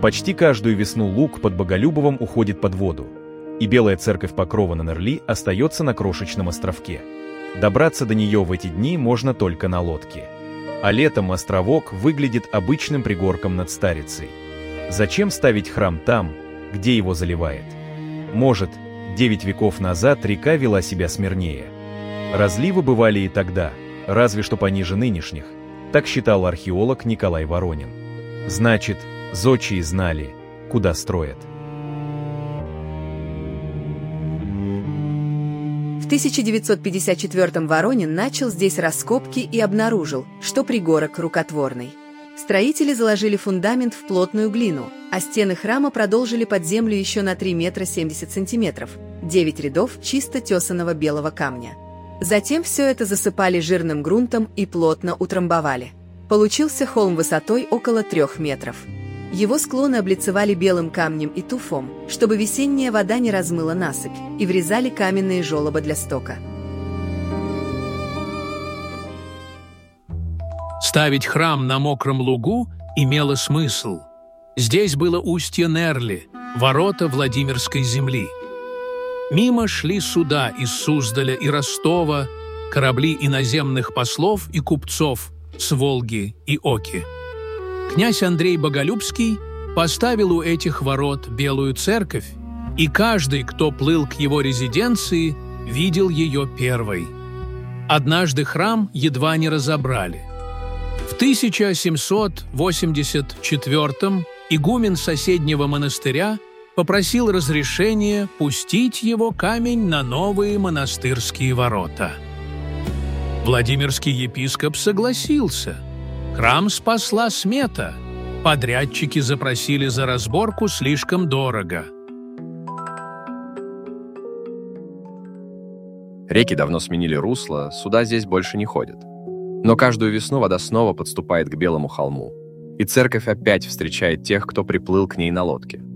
Почти каждую весну луг под Боголюбовым уходит под воду, и белая церковь Покрова на Нерли остается на крошечном островке. Добраться до нее в эти дни можно только на лодке. А летом островок выглядит обычным пригорком над Старицей. Зачем ставить храм там, где его заливает? Может, 9 веков назад река вела себя смирнее. Разливы бывали и тогда, разве что пониже нынешних, так считал археолог Николай Воронин. Значит, зодчие знали, куда строят. В 1954-м Воронин начал здесь раскопки и обнаружил, что пригорок рукотворный. Строители заложили фундамент в плотную глину, а стены храма продолжили под землю еще на 3 метра 70 сантиметров, 9 рядов чисто тесаного белого камня. Затем все это засыпали жирным грунтом и плотно утрамбовали. Получился холм высотой около 3 метров. Его склоны облицевали белым камнем и туфом, чтобы весенняя вода не размыла насыпь, и врезали каменные желоба для стока. Ставить храм на мокром лугу имело смысл. Здесь было устье Нерли, ворота Владимирской земли. Мимо шли суда из Суздаля и Ростова, корабли иноземных послов и купцов с Волги и Оки. Князь Андрей Боголюбский поставил у этих ворот белую церковь, и каждый, кто плыл к его резиденции, видел ее первой. Однажды храм едва не разобрали. В 1784-м игумен соседнего монастыря попросил разрешения пустить его камень на новые монастырские ворота. Владимирский епископ согласился. Храм спасла смета. Подрядчики запросили за разборку слишком дорого. Реки давно сменили русло, суда здесь больше не ходят. Но каждую весну вода снова подступает к Белому холму, и церковь опять встречает тех, кто приплыл к ней на лодке.